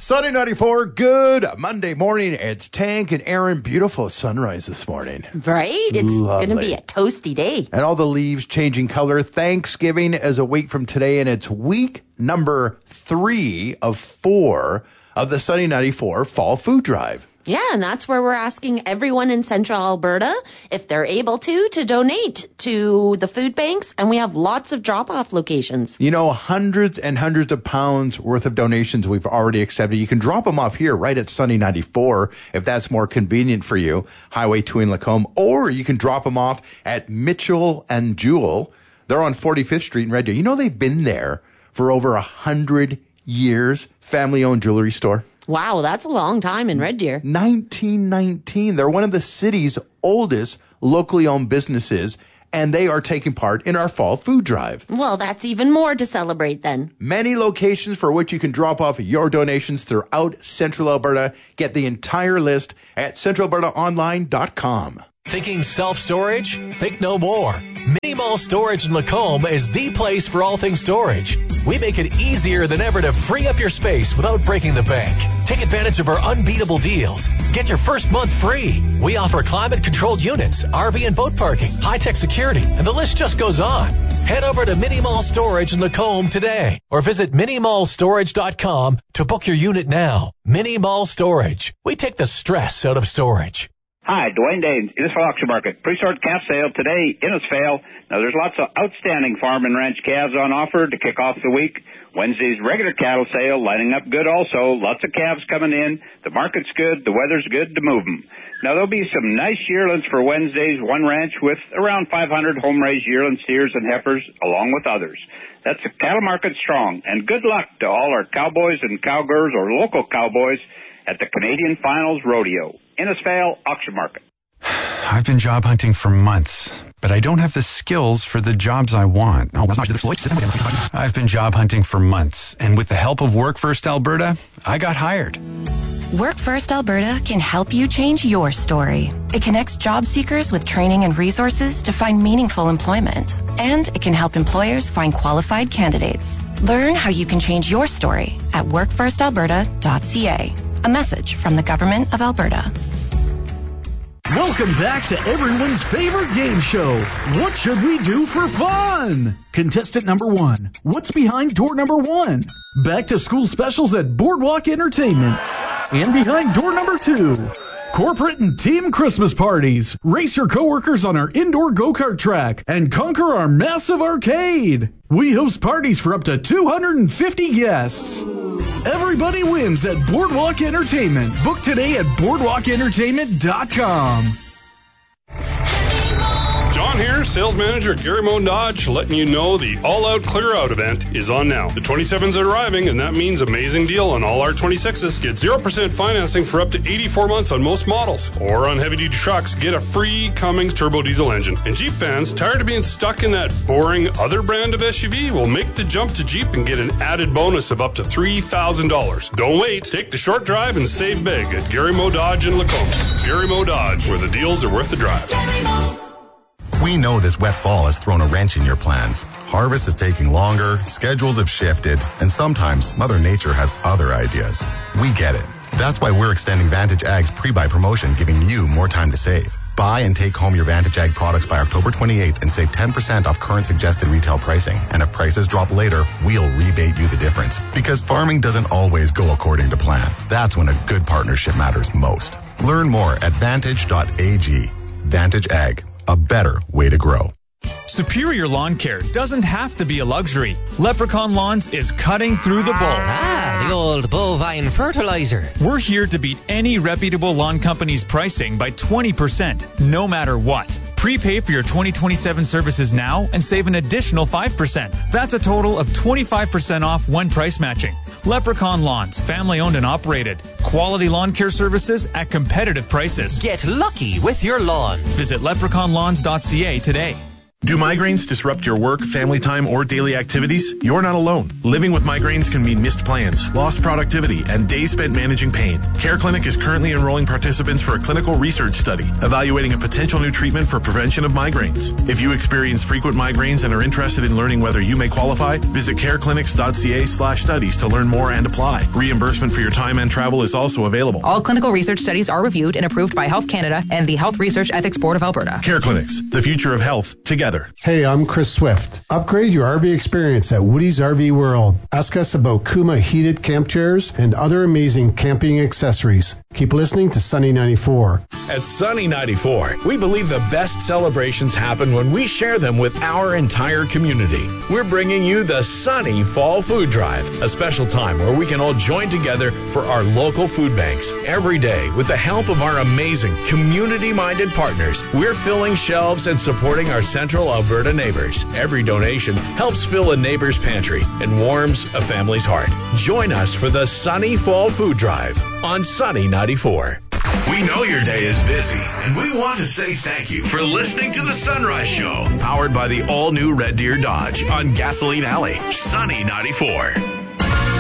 Sunny 94, good Monday morning. It's Tank and Aaron. Beautiful sunrise this morning. Right? It's going to be a toasty day. And all the leaves changing color. Thanksgiving is a week from today, and it's week number 3 of 4 of the Sunny 94 Fall Food Drive. Yeah, and that's where we're asking everyone in Central Alberta, if they're able to donate to the food banks. And we have lots of drop-off locations. You know, hundreds and hundreds of pounds worth of donations we've already accepted. You can drop them off here right at Sunny 94 if that's more convenient for you, Highway 2 in Lacombe. Or you can drop them off at Mitchell and Jewel. They're on 45th Street in Red Deer. You know, they've been there for over 100 years, family-owned jewelry store. Wow, that's a long time in Red Deer. 1919. They're one of the city's oldest locally owned businesses, and they are taking part in our fall food drive. Well, that's even more to celebrate then. Many locations for which you can drop off your donations throughout Central Alberta. Get the entire list at centralalbertaonline.com. Thinking self-storage? Think no more. Mini Mall Storage in Lacombe is the place for all things storage. We make it easier than ever to free up your space without breaking the bank. Take advantage of our unbeatable deals. Get your first month free. We offer climate-controlled units, RV and boat parking, high-tech security, and the list just goes on. Head over to Mini Mall Storage in Lacombe today or visit minimallstorage.com to book your unit now. Mini Mall Storage. We take the stress out of storage. Hi, Dwayne Danes, Innisfail Auction Market. Pre-sort calf sale today, Innisfail. Now, there's lots of outstanding farm and ranch calves on offer to kick off the week. Wednesday's regular cattle sale lining up good also. Lots of calves coming in. The market's good. The weather's good to move them. Now, there'll be some nice yearlings for Wednesday's one ranch with around 500 home-raised yearling steers and heifers, along with others. That's the cattle market strong. And good luck to all our cowboys and cowgirls or local cowboys at the Canadian Finals Rodeo. Innisfail Auction Market. I've been job hunting for months, but I don't have the skills for the jobs I want. I've been job hunting for months, and with the help of Work First Alberta, I got hired. Work First Alberta can help you change your story. It connects job seekers with training and resources to find meaningful employment. And it can help employers find qualified candidates. Learn how you can change your story at workfirstalberta.ca. A message from the Government of Alberta. Welcome back to everyone's favorite game show, What Should We Do for Fun? Contestant number 1, what's behind door number 1? Back to school specials at Boardwalk Entertainment. And behind door number 2, corporate and team Christmas parties. Race your coworkers on our indoor go-kart track and conquer our massive arcade. We host parties for up to 250 guests. Everybody wins at Boardwalk Entertainment. Book today at boardwalkentertainment.com. John here, sales manager at Gary Mo Dodge, letting you know the all-out clear-out event is on now. The 27s are arriving, and that means amazing deal on all our 26s. Get 0% financing for up to 84 months on most models. Or on heavy-duty trucks, get a free Cummins turbo diesel engine. And Jeep fans, tired of being stuck in that boring other brand of SUV? Will make the jump to Jeep and get an added bonus of up to $3,000. Don't wait. Take the short drive and save big at Gary Mo Dodge in Lacombe. Gary Mo Dodge, where the deals are worth the drive. We know this wet fall has thrown a wrench in your plans. Harvest is taking longer, schedules have shifted, and sometimes Mother Nature has other ideas. We get it. That's why we're extending Vantage Ag's pre-buy promotion, giving you more time to save. Buy and take home your Vantage Ag products by October 28th and save 10% off current suggested retail pricing. And if prices drop later, we'll rebate you the difference. Because farming doesn't always go according to plan. That's when a good partnership matters most. Learn more at vantage.ag. Vantage Ag. A better way to grow. Superior lawn care doesn't have to be a luxury. Leprechaun Lawns is cutting through the bull. The old bovine fertilizer. We're here to beat any reputable lawn company's pricing by 20%, no matter what. Prepay for your 2027 services now and save an additional 5%. That's a total of 25% off when price matching. Leprechaun Lawns, family owned and operated. Quality lawn care services at competitive prices. Get lucky with your lawn. Visit leprechaunlawns.ca today. Do migraines disrupt your work, family time, or daily activities? You're not alone. Living with migraines can mean missed plans, lost productivity, and days spent managing pain. Care Clinic is currently enrolling participants for a clinical research study evaluating a potential new treatment for prevention of migraines. If you experience frequent migraines and are interested in learning whether you may qualify, visit careclinics.ca/studies to learn more and apply. Reimbursement for your time and travel is also available. All clinical research studies are reviewed and approved by Health Canada and the Health Research Ethics Board of Alberta. Care Clinics, the future of health, together. Hey, I'm Chris Swift. Upgrade your RV experience at Woody's RV World. Ask us about Kuma heated camp chairs and other amazing camping accessories. Keep listening to Sunny 94. At Sunny 94, we believe the best celebrations happen when we share them with our entire community. We're bringing you the Sunny Fall Food Drive, a special time where we can all join together for our local food banks. Every day, with the help of our amazing community-minded partners, we're filling shelves and supporting our Central Alberta neighbors. Every donation helps fill a neighbor's pantry and warms a family's heart. Join us for the Sunny Fall Food Drive on Sunny 94. We know your day is busy, and we want to say thank you for listening to The Sunrise Show, powered by the all-new Red Deer Dodge on Gasoline Alley, Sunny 94.